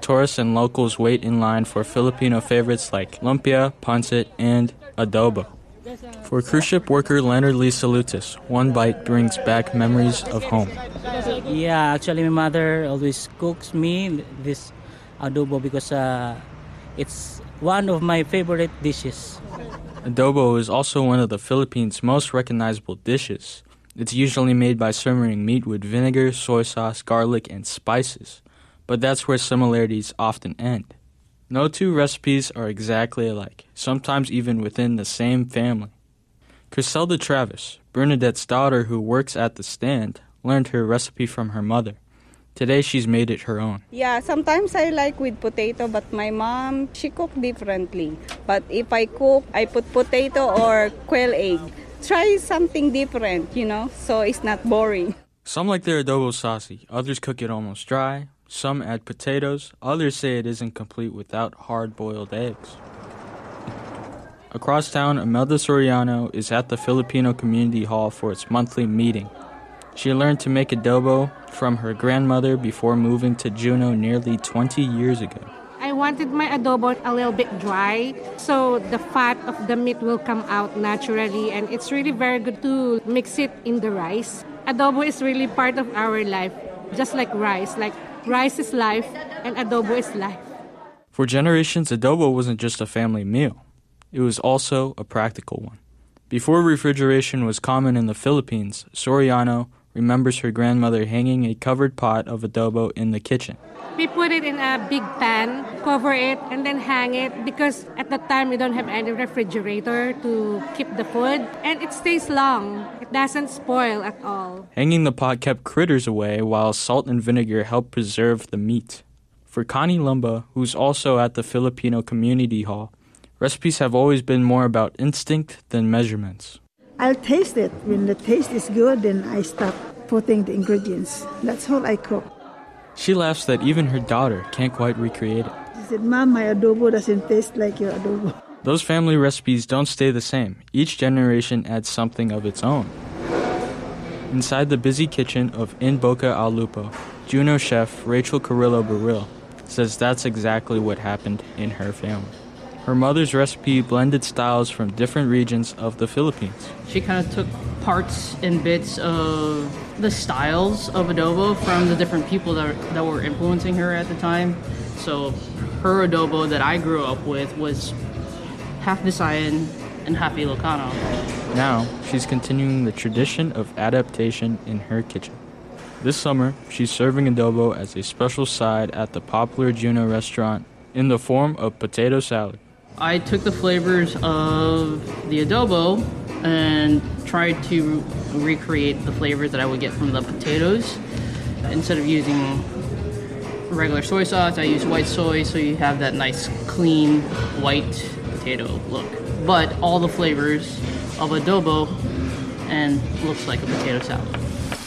tourists and locals wait in line for Filipino favorites like lumpia, pancit, and adobo. For cruise ship worker Leonard Lee Salutis, one bite brings back memories of home. Yeah, actually my mother always cooks me this adobo because it's one of my favorite dishes. Adobo is also one of the Philippines' most recognizable dishes. It's usually made by simmering meat with vinegar, soy sauce, garlic, and spices. But that's where similarities often end. No two recipes are exactly alike, sometimes even within the same family. Criselda Travis, Bernadette's daughter who works at the stand, learned her recipe from her mother. Today she's made it her own. Yeah, sometimes I like with potato, but my mom, she cooked differently. But if I cook, I put potato or quail egg. Try something different, so it's not boring. Some like their adobo saucy, others cook it almost dry. Some add potatoes, others say it isn't complete without hard-boiled eggs. Across town, Imelda Soriano is at the Filipino Community Hall for its monthly meeting. She learned to make adobo from her grandmother before moving to Juneau nearly 20 years ago. I wanted my adobo a little bit dry, so the fat of the meat will come out naturally, and it's really very good to mix it in the rice. Adobo is really part of our life, just like rice. Like rice is life, and adobo is life. For generations, adobo wasn't just a family meal. It was also a practical one. Before refrigeration was common in the Philippines, Soriano remembers her grandmother hanging a covered pot of adobo in the kitchen. We put it in a big pan, cover it, and then hang it because at the time we don't have any refrigerator to keep the food, and it stays long. It doesn't spoil at all. Hanging the pot kept critters away while salt and vinegar helped preserve the meat. For Connie Lumba, who's also at the Filipino Community Hall, recipes have always been more about instinct than measurements. I'll taste it. When the taste is good, then I stop putting the ingredients. That's all I cook. She laughs that even her daughter can't quite recreate it. She said, Mom, my adobo doesn't taste like your adobo. Those family recipes don't stay the same. Each generation adds something of its own. Inside the busy kitchen of In Boca al Lupo, Juneau chef Rachel Carrillo Baril says that's exactly what happened in her family. Her mother's recipe blended styles from different regions of the Philippines. She kind of took parts and bits of the styles of adobo from the different people that were influencing her at the time. So her adobo that I grew up with was half Visayan and half Ilocano. Now, she's continuing the tradition of adaptation in her kitchen. This summer, she's serving adobo as a special side at the popular Juneau restaurant in the form of potato salad. I took the flavors of the adobo and tried to recreate the flavors that I would get from the potatoes. Instead of using regular soy sauce, I use white soy, so you have that nice, clean, white potato look. But all the flavors of adobo and looks like a potato salad.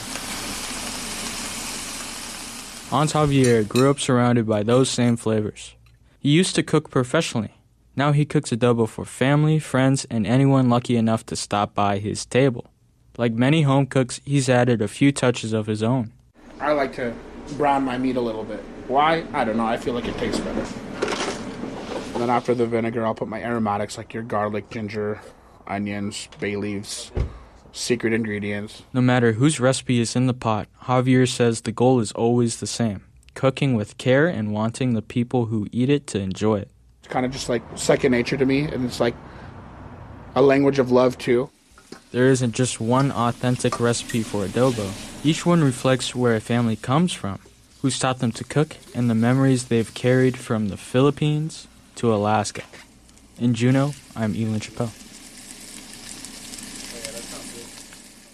Hans Javier grew up surrounded by those same flavors. He used to cook professionally. Now he cooks adobo for family, friends, and anyone lucky enough to stop by his table. Like many home cooks, he's added a few touches of his own. I like to brown my meat a little bit. Why? I don't know. I feel like it tastes better. And then after the vinegar, I'll put my aromatics like your garlic, ginger, onions, bay leaves, secret ingredients. No matter whose recipe is in the pot, Javier says the goal is always the same: cooking with care and wanting the people who eat it to enjoy it. Kind of just like second nature to me, and it's like a language of love too. There isn't just one authentic recipe for adobo. Each one reflects where a family comes from, who's taught them to cook, and the memories they've carried from the Philippines to Alaska. In Juneau, I'm Elin Chappelle.